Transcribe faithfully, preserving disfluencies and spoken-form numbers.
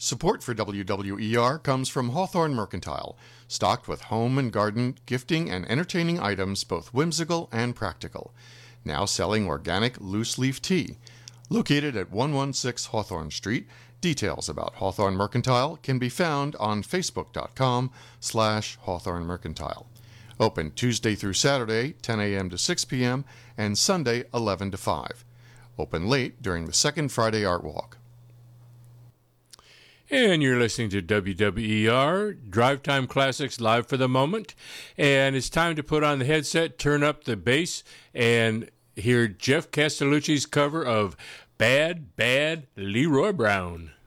Support for W W E R comes from Hawthorne Mercantile, stocked with home and garden, gifting, and entertaining items both whimsical and practical. Now selling organic loose-leaf tea. Located at one sixteen Hawthorne Street, details about Hawthorne Mercantile can be found on facebook.com slash Hawthorne Mercantile. Open Tuesday through Saturday, ten a.m. to six p.m., and Sunday, eleven to five. Open late during the second Friday Art Walk. And you're listening to W W E R, Drive Time Classics live for the moment. And it's time to put on the headset, turn up the bass, and hear Jeff Castellucci's cover of Bad, Bad Leroy Brown.